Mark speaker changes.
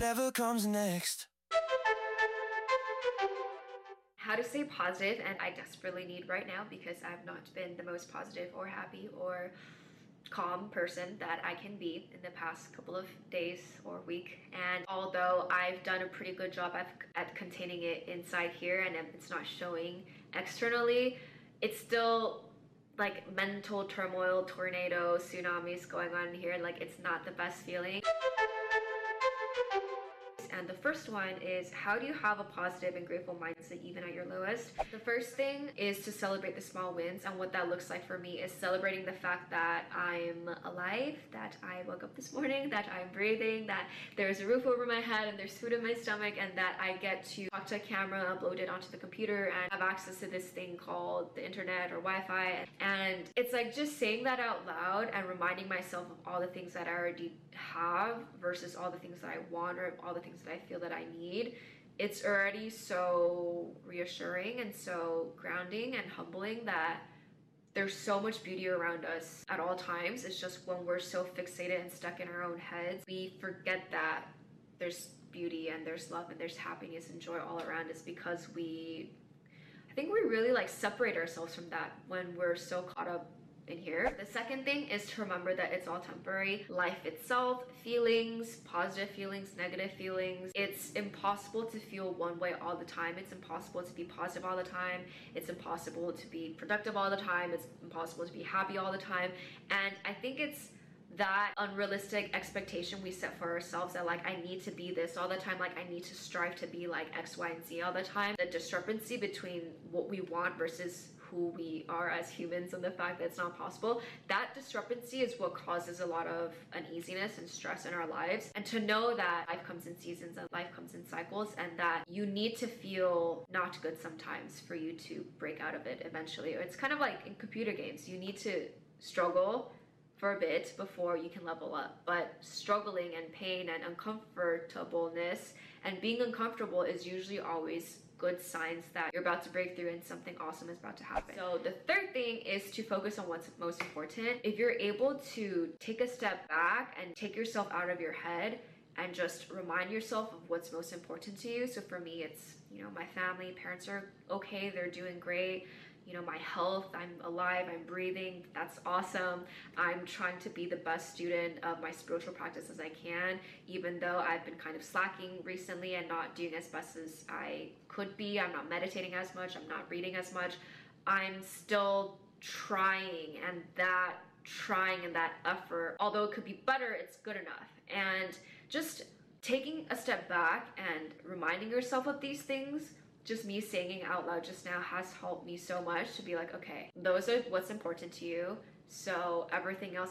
Speaker 1: whatever comes next.
Speaker 2: How to stay positive, and I desperately need right now because I've not been the most positive or happy or calm person that I can be in the past couple of days or week. And although I've done a pretty good job at containing it inside here and it's not showing externally, it's still like mental turmoil, tornado, tsunamis going on here. Like, it's not the best feeling. And the first one is, how do you have a positive and grateful mindset even at your lowest? The first thing is to celebrate the small wins, and what that looks like for me is celebrating the fact that I'm alive, that I woke up this morning, that I'm breathing, that there's a roof over my head and there's food in my stomach, and that I get to talk to a camera, upload it onto the computer, and have access to this thing called the internet or Wi-Fi. And it's like just saying that out loud and reminding myself of all the things that I already have versus all the things that I want or all the things that I feel that I need. It's already so reassuring and so grounding and humbling that there's so much beauty around us at all times. It's just when we're so fixated and stuck in our own heads, we forget that there's beauty and there's love and there's happiness and joy all around us, because I think we really like separate ourselves from that when we're so caught up in here. The second thing is to remember that it's all temporary. Life itself, feelings, positive feelings, negative feelings. It's impossible to feel one way all the time. It's impossible to be positive all the time. It's impossible to be productive all the time. It's impossible to be happy all the time. And I think it's that unrealistic expectation we set for ourselves that like, I need to be this all the time, like I need to strive to be like X, Y, and Z all the time. The discrepancy between what we want versus who we are as humans and the fact that it's not possible, that discrepancy is what causes a lot of uneasiness and stress in our lives. And to know that life comes in seasons and life comes in cycles, and that you need to feel not good sometimes for you to break out of it eventually. It's kind of like in computer games, you need to struggle for a bit before you can level up. But struggling and pain and uncomfortableness and being uncomfortable is usually always good signs that you're about to break through and something awesome is about to happen. So the third thing is to focus on what's most important. If you're able to take a step back and take yourself out of your head and just remind yourself of what's most important to you. So for me, it's, my family, parents are okay, they're doing great. My health, I'm alive, I'm breathing, that's awesome. I'm trying to be the best student of my spiritual practice as I can, even though I've been kind of slacking recently and not doing as best as I could be. I'm not meditating as much, I'm not reading as much. I'm still trying, and that effort, although it could be better, it's good enough. And just taking a step back and reminding yourself of these things, just me saying it out loud just now has helped me so much to be like, okay, those are what's important to you. So everything else